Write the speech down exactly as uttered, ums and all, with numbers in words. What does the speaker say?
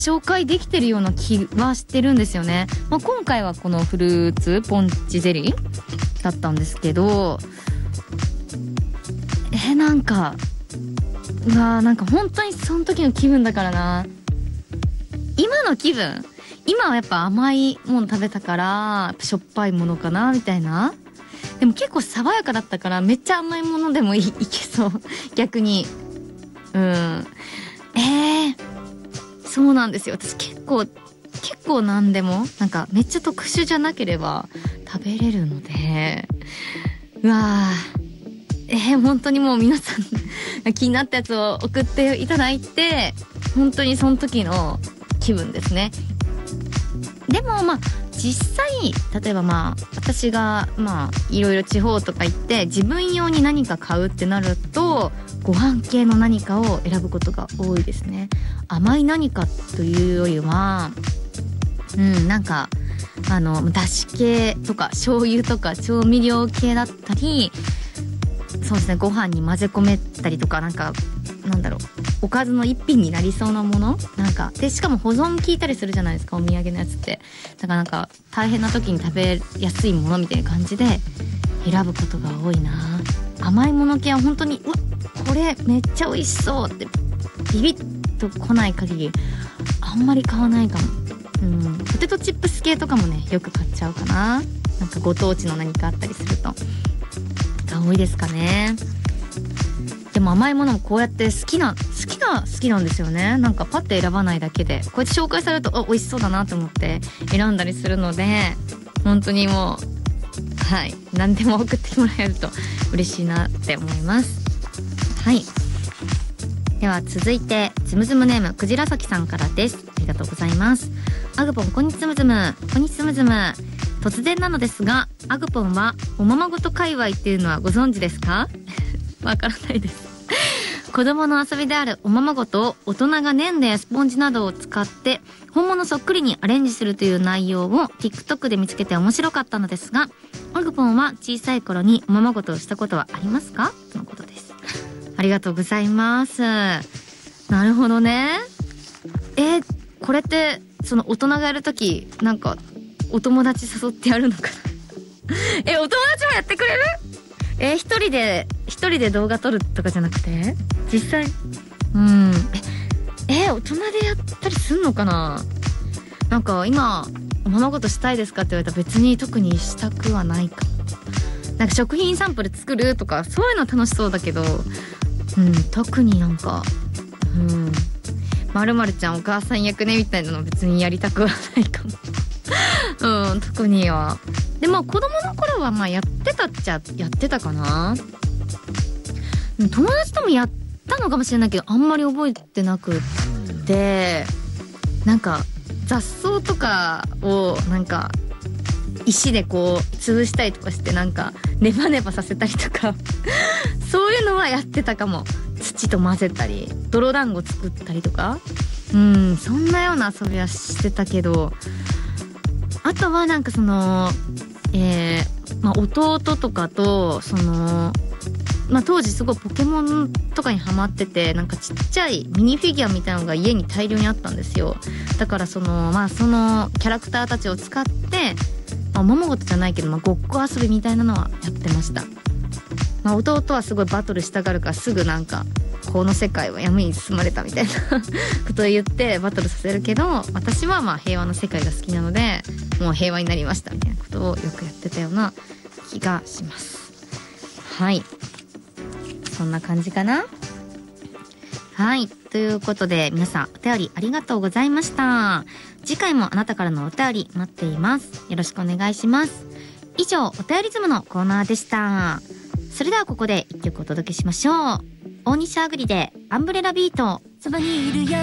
紹介できてるような気はしてるんですよね。まあ、今回はこのフルーツポンチゼリーだったんですけど、えなんかうわなんか本当にその時の気分だからな。今の気分、今はやっぱ甘いもの食べたからしょっぱいものかなみたいな。でも結構爽やかだったからめっちゃ甘いものでもい い, いけそう逆に。うんえーそうなんですよ。私結構結構何でもなんかめっちゃ特殊じゃなければ食べれるので、うわーえー、本当にもう皆さん気になったやつを送っていただいて、本当にその時の気分ですね。でもまあ実際例えばまあ私がまあいろいろ地方とか行って自分用に何か買うってなるとご飯系の何かを選ぶことが多いですね。甘い何かというよりはうんなんかあのだし系とか醤油とか調味料系だったり、そうですね、ご飯に混ぜ込めたりとか、なんかなんだろうおかずの一品になりそうなものなんかで、しかも保存効いたりするじゃないですかお土産のやつって。だからなんか大変な時に食べやすいものみたいな感じで選ぶことが多いな。甘いもの系は本当にうわこれめっちゃ美味しそうってビビッと来ない限りあんまり買わないかも。うんポテトチップス系とかもねよく買っちゃうかな。なんかご当地の何かあったりするとが多いですかね。でも甘いものもこうやって好きな好きな好きなんですよね。なんかパッて選ばないだけでこうやって紹介されるとあ美味しそうだなと思って選んだりするので、本当にもうはい何でも送ってもらえると嬉しいなって思います。はい、では続いてズムズムネームくじらさきさんからです。ありがとうございます。アグポンこんにちズムズムこんにちズムズム。突然なのですがアグポンはおままごと界隈っていうのはご存知ですか？わからないです。子供の遊びであるおままごとを大人が粘土やスポンジなどを使って本物そっくりにアレンジするという内容を TikTok で見つけて面白かったのですが、アグポンは小さい頃におままごとをしたことはありますか？とのことです。ありがとうございます。なるほどね。えー、これってその大人がやるときなんかお友達誘ってやるのかなえお友達もやってくれる？えー、一人で一人で動画撮るとかじゃなくて実際うんええー、大人でやったりすんのかな。なんか今おままごとしたいですかって言われたら別に特にしたくはないかも。なんか食品サンプル作るとかそういうの楽しそうだけど、うん特になんかうん〇〇ちゃんお母さん役ねみたいなの別にやりたくはないかもうん特には。でも子供の頃はまあやってたっちゃやってたかな。友達ともやったのかもしれないけどあんまり覚えてなくって、なんか雑草とかをなんか石でこう潰したりとかしてなんかネバネバさせたりとかそういうのはやってたかも。土と混ぜたり泥団子作ったりとかうんそんなような遊びはしてたけど、あとはなんかそのえー、まあ弟とかとそのまあ当時すごいポケモンとかにハマってて、なんかちっちゃいミニフィギュアみたいなのが家に大量にあったんですよ。だからそのまあそのキャラクターたちを使ってまあおままごとじゃないけど、まあ、ごっこ遊びみたいなのはやってました。まあ、弟はすごいバトルしたがるからすぐなんかこの世界は闇に包まれたみたいなことを言ってバトルさせるけど、私はまあ平和の世界が好きなのでもう平和になりましたみたいなことをよくやってたような気がします。はいそんな感じかな。はいということで皆さんお便りありがとうございました。次回もあなたからのお便り待っています。よろしくお願いします。以上お便りズムのコーナーでした。それではここで一曲お届けしましょう。大西あぐりでアンブレラビート。そばにいるよ